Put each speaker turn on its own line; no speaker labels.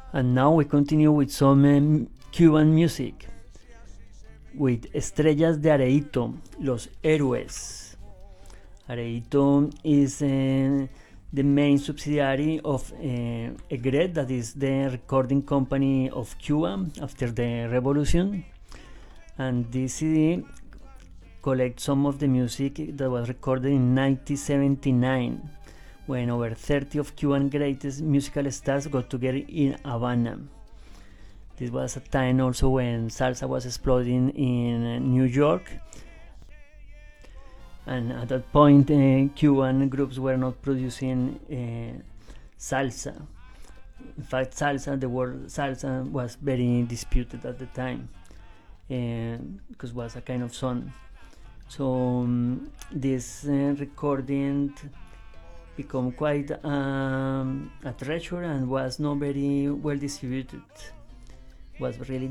And now we continue with some Cuban music with Estrellas de Areito, Los Héroes. Areito is the main subsidiary of EGRET, that is the recording company of Cuba after the revolution. And this CD collects some of the music that was recorded in 1979, when over 30 of Cuban greatest musical stars got together in Havana. This was a time also when salsa was exploding in New York, and at that point Cuban groups were not producing salsa. In fact, the word salsa was very disputed at the time, because it was a kind of song. So this recording became quite a treasure and was not very well distributed. Was really